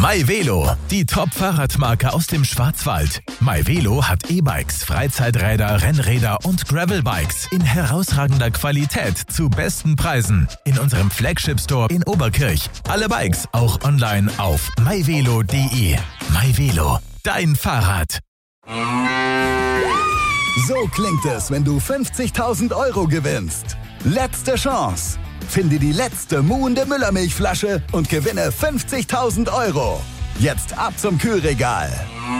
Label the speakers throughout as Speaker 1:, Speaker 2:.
Speaker 1: MyVelo, die Top-Fahrradmarke aus dem Schwarzwald. MyVelo hat E-Bikes, Freizeiträder, Rennräder und Gravelbikes in herausragender Qualität zu besten Preisen. In unserem Flagship-Store in Oberkirch. Alle Bikes auch online auf myvelo.de. MyVelo, dein Fahrrad.
Speaker 2: So klingt es, wenn du 50.000 € gewinnst. Letzte Chance. Finde die letzte muhende Müllermilchflasche und gewinne 50.000 €. Jetzt ab zum Kühlregal.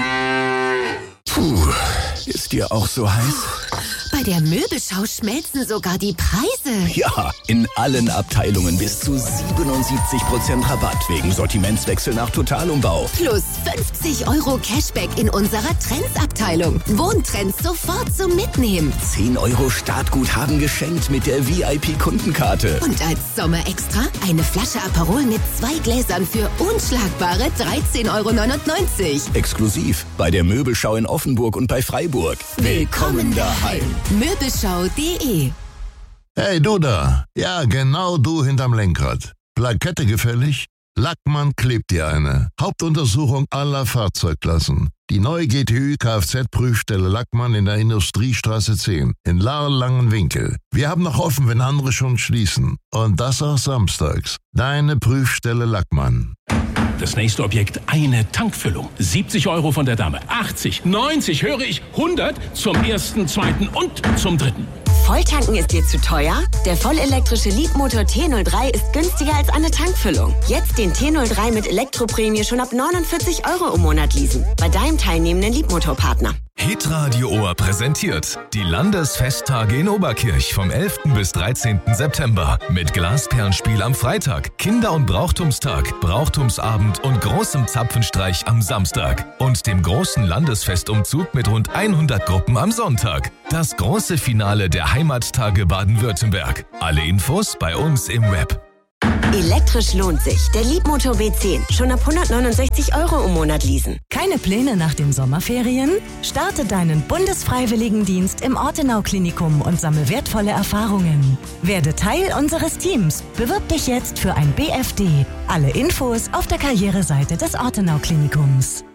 Speaker 3: Puh, ist dir auch so heiß?
Speaker 4: Bei der Möbelschau schmelzen sogar die Preise.
Speaker 3: Ja, in allen Abteilungen bis zu 77% Rabatt wegen Sortimentswechsel nach Totalumbau.
Speaker 4: Plus 50 € Cashback in unserer Trends-Abteilung. Wohntrends sofort zum Mitnehmen.
Speaker 3: 10 € Startguthaben geschenkt mit der VIP-Kundenkarte.
Speaker 4: Und als Sommerextra eine Flasche Aperol mit 2 Gläsern für unschlagbare 13,99 €.
Speaker 3: Exklusiv bei der Möbelschau in Offenburg und bei Freiburg. Willkommen daheim.
Speaker 4: Möbelschau.de.
Speaker 5: Hey, du da. Ja, genau du hinterm Lenkrad. Plakette gefällig? Lackmann klebt dir eine. Hauptuntersuchung aller Fahrzeugklassen. Die neue GTÜ Kfz-Prüfstelle Lackmann in der Industriestraße 10 in Lahr-Langenwinkel. Wir haben noch offen, wenn andere schon schließen. Und das auch samstags. Deine Prüfstelle Lackmann.
Speaker 6: Das nächste Objekt, eine Tankfüllung. 70 € von der Dame, 80, 90, höre ich, 100 zum ersten, zweiten und zum dritten.
Speaker 7: Volltanken ist dir zu teuer? Der vollelektrische Leapmotor T03 ist günstiger als eine Tankfüllung. Jetzt den T03 mit Elektroprämie schon ab 49 € im Monat leasen. Bei deinem teilnehmenden Leapmotor-Partner.
Speaker 1: Hitradio Ohr präsentiert die Landesfesttage in Oberkirch vom 11. bis 13. September mit Glasperlenspiel am Freitag, Kinder- und Brauchtumstag, Brauchtumsabend und großem Zapfenstreich am Samstag und dem großen Landesfestumzug mit rund 100 Gruppen am Sonntag. Das große Finale der Heimattage Baden-Württemberg. Alle Infos bei uns im Web.
Speaker 7: Elektrisch lohnt sich. Der Leapmotor B10. Schon ab 169 € im Monat leasen.
Speaker 8: Keine Pläne nach den Sommerferien? Starte deinen Bundesfreiwilligendienst im Ortenau-Klinikum und sammle wertvolle Erfahrungen. Werde Teil unseres Teams. Bewirb dich jetzt für ein BFD. Alle Infos auf der Karriereseite des Ortenau-Klinikums.